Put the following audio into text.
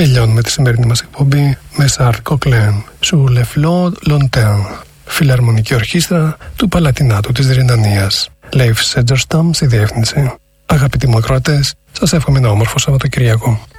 Τελειώνουμε τη σημερινή μας εκπομπή με Σαρλ Κοκλέν, Sur le flot longtemps, φιλαρμονική ορχήστρα του Παλατινάτου της Ρινανίας. Leif Segerstam στη διεύθυνση. Αγαπητοί μου ακροατές, σας εύχομαι ένα όμορφο Σαββατοκυριακό.